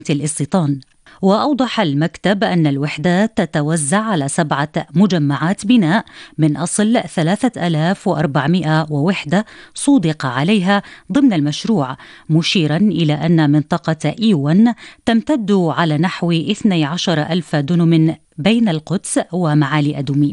الاستيطان. وأوضح المكتب أن الوحدات تتوزع على 7 مجمعات بناء من أصل 3400 وحدة صودق عليها ضمن المشروع، مشيرا إلى أن منطقة إيوان تمتد على نحو 12,000 دنم بين القدس ومعالي أدوميم.